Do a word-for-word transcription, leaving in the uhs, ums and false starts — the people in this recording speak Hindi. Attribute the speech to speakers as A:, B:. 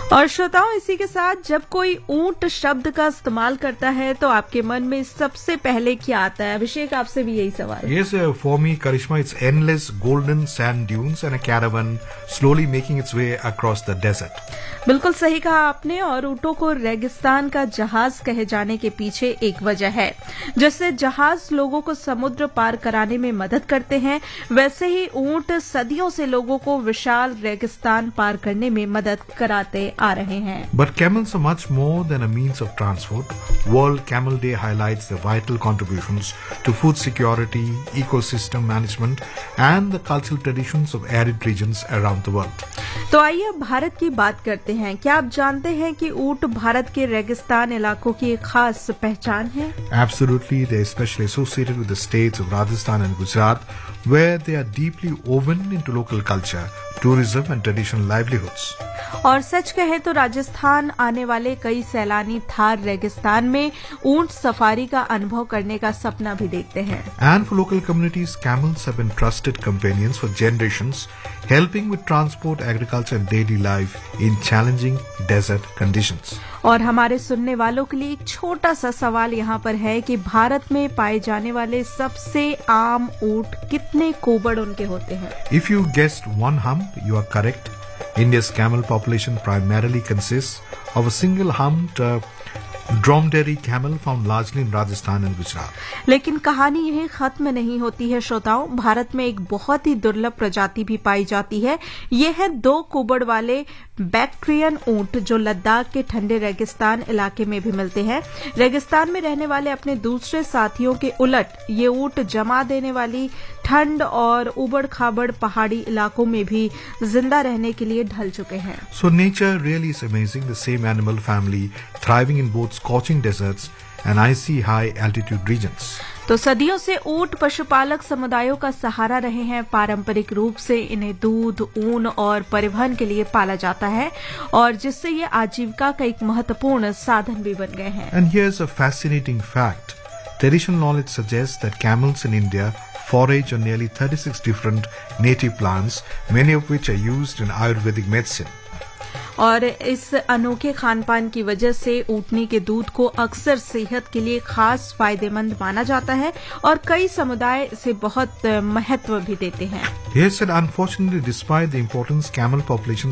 A: और श्रोताओं, इसी के साथ जब कोई ऊंट शब्द का इस्तेमाल करता है तो आपके मन में सबसे पहले क्या आता है? अभिषेक, आपसे भी यही सवाल है।
B: Yes, uh, for me, Karishma, it's endless golden sand dunes and a caravan slowly making its way across the desert.
A: बिल्कुल सही कहा आपने। और ऊंटों को रेगिस्तान का जहाज कहे जाने के पीछे एक वजह है। जैसे जहाज लोगों को समुद्र पार कराने में मदद करते हैं, वैसे ही ऊंट सदियों से लोगों को विशाल रेगिस्तान पार करने में मदद कराते आ रहे हैं।
B: But camels are much more than a means of transport. World Camel Day highlights the vital contributions to food security, ecosystem management, and the cultural traditions of arid regions around the world.
A: तो आइए अब भारत की बात करते हैं। क्या आप जानते हैं कि ऊंट भारत के रेगिस्तान इलाकों की एक खास पहचान है?
B: Absolutely, they are especially associated with the states of Rajasthan and Gujarat, where they are deeply woven into local culture, tourism and traditional livelihoods.
A: और सच कहे तो राजस्थान आने वाले कई सैलानी थार रेगिस्तान में ऊंट सफारी का अनुभव करने का सपना भी देखते हैं।
B: And for local communities, camels have been trusted companions for generations, helping with transport, agriculture and daily life in challenging desert conditions.
A: और हमारे सुनने वालों के लिए एक छोटा सा सवाल यहाँ पर है कि भारत में पाए जाने वाले सबसे आम ऊंट कितने कोबड़ उनके होते हैं?
B: If you guessed one hump, you are correct. India's camel population primarily consists of a single humped uh, dromedary camel found largely in Rajasthan and Gujarat.
A: लेकिन कहानी यही खत्म नहीं होती है श्रोताओं। भारत में एक बहुत ही दुर्लभ प्रजाति भी पाई जाती है। ये है दो कुबड़ वाले बैक्ट्रियन ऊंट, जो लद्दाख के ठंडे रेगिस्तान इलाके में भी मिलते हैं। रेगिस्तान में रहने वाले अपने दूसरे साथियों के उलट ये ऊंट जमा देने वाली ठंड और उबड़ खाबड़ पहाड़ी इलाकों में भी जिंदा रहने के लिए ढल चुके हैं।
B: So nature really is amazing. The same animal family thriving in both scorching deserts and icy high altitude regions.
A: तो सदियों से ऊंट पशुपालक समुदायों का सहारा रहे हैं। पारंपरिक रूप से इन्हें दूध, ऊन और परिवहन के लिए पाला जाता है, और जिससे ये आजीविका का एक महत्वपूर्ण साधन भी बन गए हैं।
B: And here's a fascinating fact. Traditional knowledge suggests that camels in India forage on nearly thirty-six different native plants, many of which are used in Ayurvedic medicine.
A: और इस अनोखे खान पान की वजह से ऊँटनी के दूध को अक्सर सेहत के लिए खास फायदेमंद माना जाता है, और कई समुदाय इसे बहुत महत्व भी देते हैं।
B: Yes, and unfortunately, despite the importance, camel populations